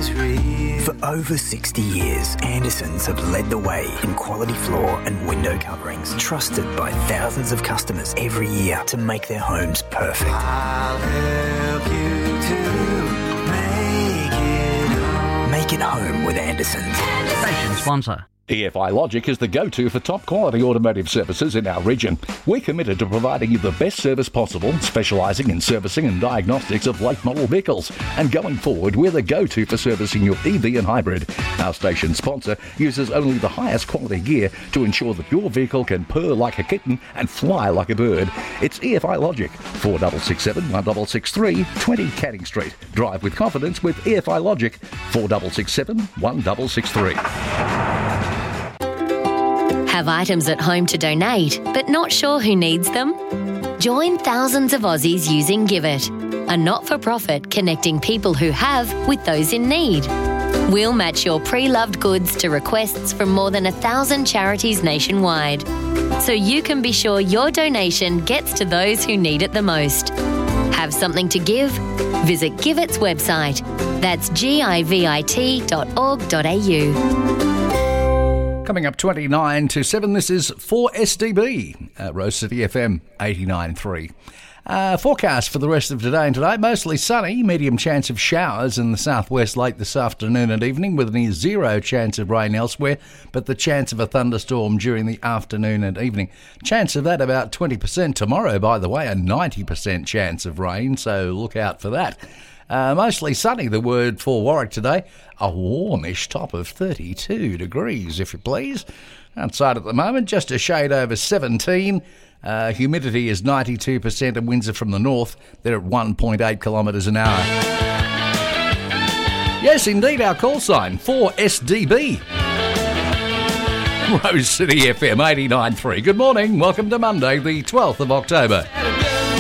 is real. For over 60 years, Andersons have led the way in quality floor and window coverings, trusted by thousands of customers every year to make their homes perfect. I'll help you to make it home. Make it home with Andersons. Station sponsor. EFI Logic is the go-to for top quality automotive services in our region. We're committed to providing you the best service possible, specialising in servicing and diagnostics of late model vehicles. And going forward, we're the go-to for servicing your EV and hybrid. Our station sponsor uses only the highest quality gear to ensure that your vehicle can purr like a kitten and fly like a bird. It's EFI Logic, 4667 1663 20 Canning Street. Drive with confidence with EFI Logic, 4667 1663. Have items at home to donate, but not sure who needs them? Join thousands of Aussies using Give It, a not-for-profit connecting people who have with those in need. We'll match your pre-loved goods to requests from more than 1,000 charities nationwide, so you can be sure your donation gets to those who need it the most. Have something to give? Visit Give It's website. That's givit.org.au. Coming up 29 to 7, this is 4SDB at Rose City FM 89.3. Forecast for the rest of today and tonight, mostly sunny, medium chance of showers in the southwest late this afternoon and evening with a near zero chance of rain elsewhere, but the chance of a thunderstorm during the afternoon and evening. Chance of that about 20% tomorrow, by the way, a 90% chance of rain, so look out for that. Mostly sunny, the word for Warwick today. A warmish top of 32 degrees, if you please. Outside at the moment, just a shade over 17. Humidity is 92% and winds are from the north. They're at 1.8 kilometres an hour. Yes, indeed, our call sign, 4SDB. Rose City FM 89.3. Good morning. Welcome to Monday, the 12th of October.